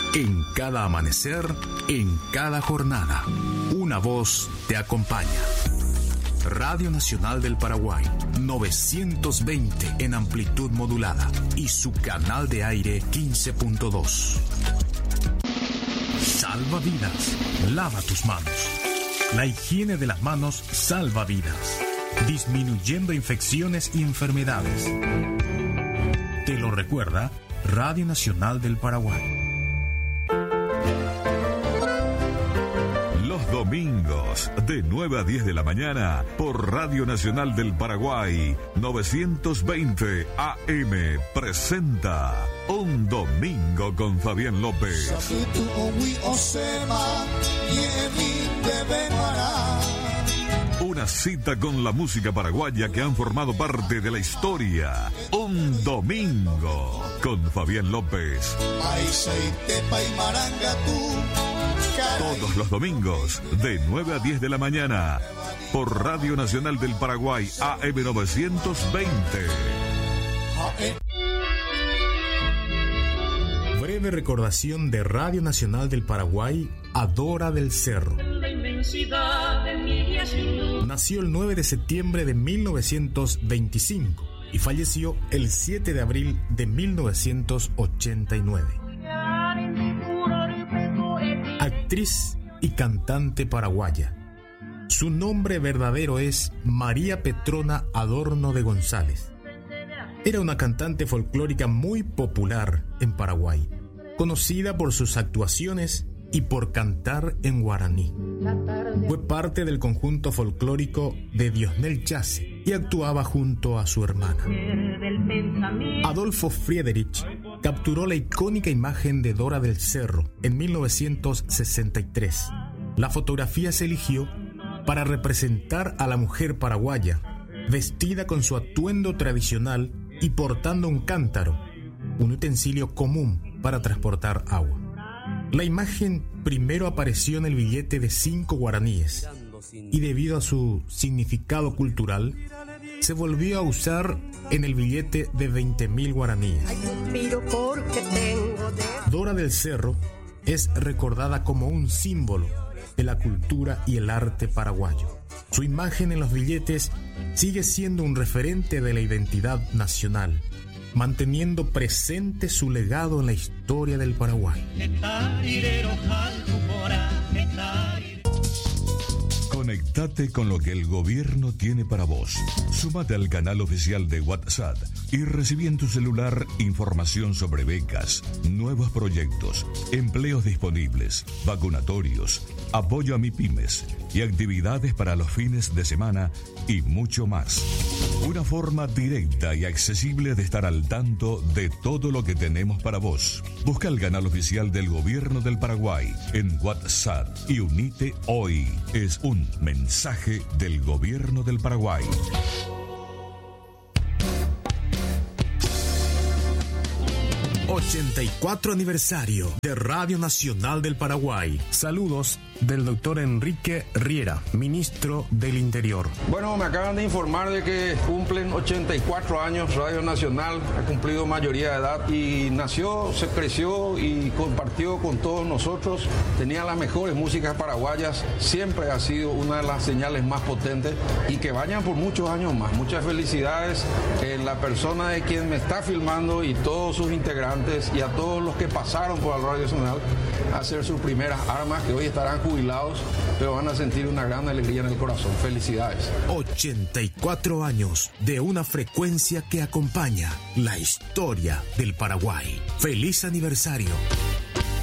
En cada amanecer, en cada jornada, una voz te acompaña. Radio Nacional del Paraguay, 920 en amplitud modulada y su canal de aire 15.2. Salva vidas, lava tus manos. La higiene de las manos salva vidas, disminuyendo infecciones y enfermedades. Te lo recuerda Radio Nacional del Paraguay. Los domingos, de 9 a 10 de la mañana, por Radio Nacional del Paraguay, 920 AM, presenta Un Domingo con Fabián López. Una cita con la música paraguaya que han formado parte de la historia. Un Domingo con Fabián López. Todos los domingos, de 9 a 10 de la mañana, por Radio Nacional del Paraguay, AM 920. Breve recordación de Radio Nacional del Paraguay a Dora del Cerro. Nació el 9 de septiembre de 1925 y falleció el 7 de abril de 1989. Actriz y cantante paraguaya. Su nombre verdadero es María Petrona Adorno de González. Era una cantante folclórica muy popular en Paraguay, conocida por sus actuaciones y por cantar en guaraní. Fue parte del conjunto folclórico de Diosnel Chase y actuaba junto a su hermana. Adolfo Friedrich capturó la icónica imagen de Dora del Cerro en 1963. La fotografía se eligió para representar a la mujer paraguaya, vestida con su atuendo tradicional y portando un cántaro, un utensilio común para transportar agua. La imagen primero apareció en el billete de 5 guaraníes y debido a su significado cultural, se volvió a usar en el billete de 20.000 guaraníes. Dora del Cerro es recordada como un símbolo de la cultura y el arte paraguayo. Su imagen en los billetes sigue siendo un referente de la identidad nacional, manteniendo presente su legado en la historia del Paraguay. Conectate con lo que el gobierno tiene para vos. Súmate al canal oficial de WhatsApp y recibí en tu celular información sobre becas, nuevos proyectos, empleos disponibles, vacunatorios, apoyo a MIPYMES y actividades para los fines de semana y mucho más. Una forma directa y accesible de estar al tanto de todo lo que tenemos para vos. Busca el canal oficial del Gobierno del Paraguay en WhatsApp y unite hoy. Es un mensaje del Gobierno del Paraguay. 84 aniversario de Radio Nacional del Paraguay. Saludos del doctor Enrique Riera, ministro del Interior. Bueno, me acaban de informar de que cumplen 84 años. Radio Nacional ha cumplido mayoría de edad y nació, se creció y compartió con todos nosotros. Tenía las mejores músicas paraguayas. Siempre ha sido una de las señales más potentes y que vayan por muchos años más. Muchas felicidades en la persona de quien me está filmando y todos sus integrantes y a todos los que pasaron por la Radio Nacional a hacer sus primeras armas, que hoy estarán jubilados, pero van a sentir una gran alegría en el corazón. Felicidades. 84 años de una frecuencia que acompaña la historia del Paraguay. ¡Feliz aniversario!